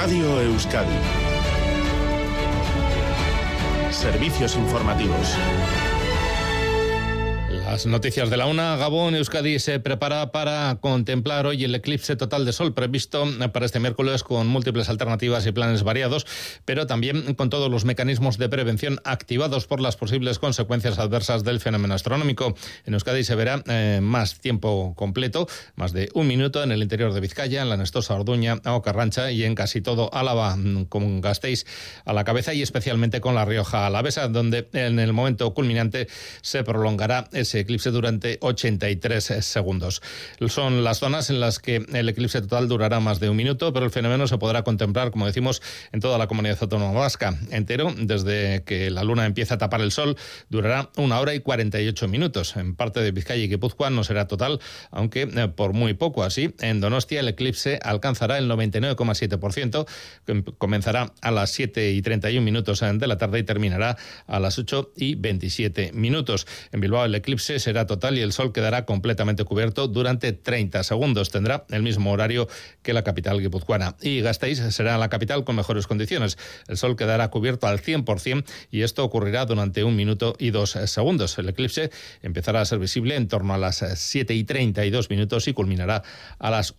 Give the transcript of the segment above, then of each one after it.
Radio Euskadi. Servicios informativos. Las noticias de la una. Gabón, Euskadi se prepara para contemplar hoy el eclipse total de sol previsto para este miércoles, con múltiples alternativas y planes variados, pero también con todos los mecanismos de prevención activados por las posibles consecuencias adversas del fenómeno astronómico. En Euskadi se verá más tiempo completo, más de un minuto en el interior de Vizcaya, en la Nestosa, Orduña, Ocarrancha y en casi todo Álava, con Gasteiz a la cabeza, y especialmente con La Rioja Alavesa, donde en el momento culminante se prolongará ese eclipse durante 83 segundos. Son las zonas en las que el eclipse total durará más de un minuto, pero el fenómeno se podrá contemplar, como decimos, en toda la comunidad autónoma vasca entero. Desde que la luna empieza a tapar el sol, durará 1 hora y 48 minutos. En parte de Vizcaya y Guipúzcoa no será total, aunque por muy poco. Así, en Donostia el eclipse alcanzará el 99,7%, comenzará a las 7:31 minutos de la tarde y terminará a las 8:27 minutos. En Bilbao el eclipse será total y el sol quedará completamente cubierto durante 30 segundos. Tendrá el mismo horario que la capital guipuzcoana. Y Gasteiz será la capital con mejores condiciones. El sol quedará cubierto al 100% y esto ocurrirá durante 1 minuto y 2 segundos. El eclipse empezará a ser visible en torno a las 7:32 minutos y culminará a las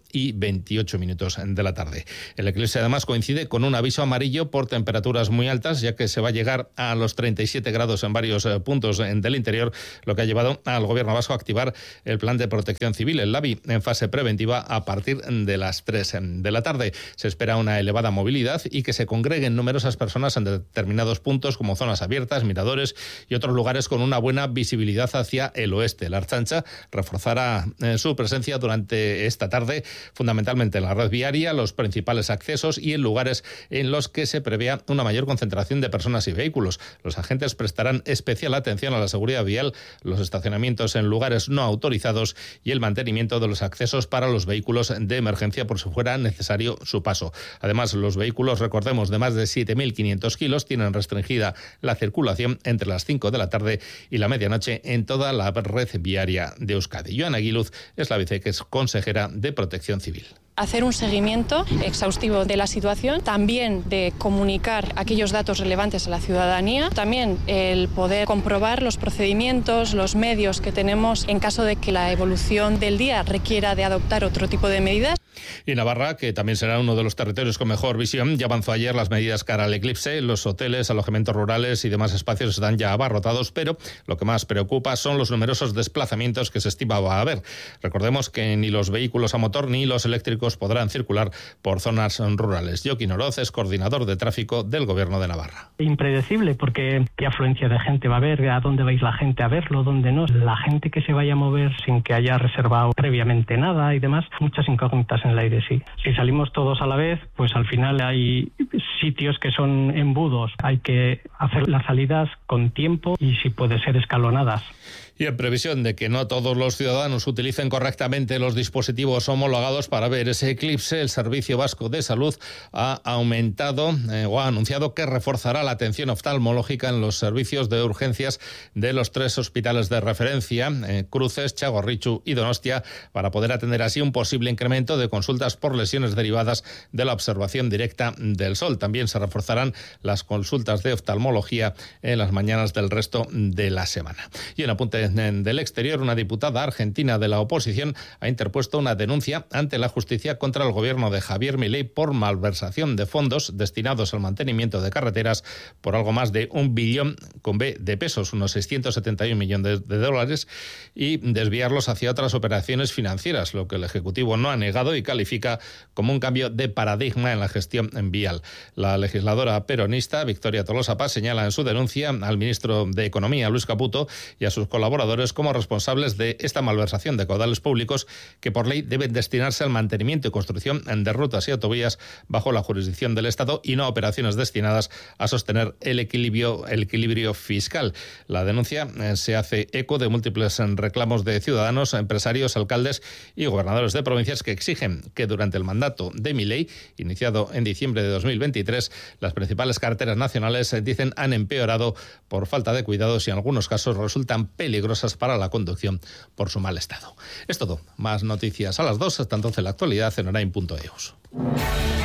8:28 minutos de la tarde. El eclipse además coincide con un aviso amarillo por temperaturas muy altas, ya que se va a llegar a los 37 grados en varios puntos del interior, lo que ha llevado al gobierno vasco a activar el plan de protección civil, el LABI, en fase preventiva a partir de las 3 de la tarde. Se espera una elevada movilidad y que se congreguen numerosas personas en determinados puntos, como zonas abiertas, miradores y otros lugares con una buena visibilidad hacia el oeste. La Ertzaintza reforzará su presencia durante esta tarde, fundamentalmente en la red viaria, los principales accesos y en lugares en los que se prevea una mayor concentración de personas y vehículos. Los agentes prestarán especial atención a la seguridad vial, los estacionamientos en lugares no autorizados y el mantenimiento de los accesos para los vehículos de emergencia por si fuera necesario su paso. Además, los vehículos, recordemos, de más de 7.500 kilos tienen restringida la circulación entre las 5 de la tarde y la medianoche en toda la red viaria de Euskadi. Joana Aguiluz es la viceconsejera de Protección Civil. Hacer un seguimiento exhaustivo de la situación, también de comunicar aquellos datos relevantes a la ciudadanía, también el poder comprobar los procedimientos, los medios que tenemos en caso de que la evolución del día requiera de adoptar otro tipo de medidas. Y Navarra, que también será uno de los territorios con mejor visión, ya avanzó ayer las medidas cara al eclipse. Los hoteles, alojamientos rurales y demás espacios están ya abarrotados, pero lo que más preocupa son los numerosos desplazamientos que se estimaba haber. Recordemos que ni los vehículos a motor ni los eléctricos podrán circular por zonas rurales. Joaquín Oroz es coordinador de tráfico del Gobierno de Navarra. Impredecible, porque qué afluencia de gente va a haber, a dónde vais la gente a verlo, dónde no. La gente que se vaya a mover sin que haya reservado previamente nada y demás, muchas incógnitas en el aire, sí. Si salimos todos a la vez, pues al final hay sitios que son embudos. Hay que hacer las salidas con tiempo y si puede ser escalonadas. Y en previsión de que no todos los ciudadanos utilicen correctamente los dispositivos homologados para ver ese eclipse, el Servicio Vasco de Salud ha aumentado o ha anunciado que reforzará la atención oftalmológica en los servicios de urgencias de los 3 hospitales de referencia, Cruces, Txagorritxu y Donostia, para poder atender así un posible incremento de consultas por lesiones derivadas de la observación directa del sol. También se reforzarán las consultas de oftalmología en las mañanas del resto de la semana. Y en apunte del exterior, una diputada argentina de la oposición ha interpuesto una denuncia ante la justicia contra el gobierno de Javier Milei por malversación de fondos destinados al mantenimiento de carreteras por algo más de 1 billón con B de pesos, unos 671 millones de dólares, y desviarlos hacia otras operaciones financieras, lo que el Ejecutivo no ha negado y califica como un cambio de paradigma en la gestión vial. La legisladora peronista Victoria Tolosa Paz señala en su denuncia al ministro de Economía, Luis Caputo, y a sus colaboradores como responsables de esta malversación de caudales públicos que por ley deben destinarse al mantenimiento y construcción de rutas y autovías bajo la jurisdicción del Estado y no a operaciones destinadas a sostener el equilibrio fiscal. La denuncia se hace eco de múltiples reclamos de ciudadanos, empresarios, alcaldes y gobernadores de provincias que exigen que durante el mandato de Milei, iniciado en diciembre de 2023, las principales carreteras nacionales, dicen, han empeorado por falta de cuidados y en algunos casos resultan peligrosas para la conducción por su mal estado. Es todo. Más noticias a las 2. Hasta entonces la actualidad en orain.eus.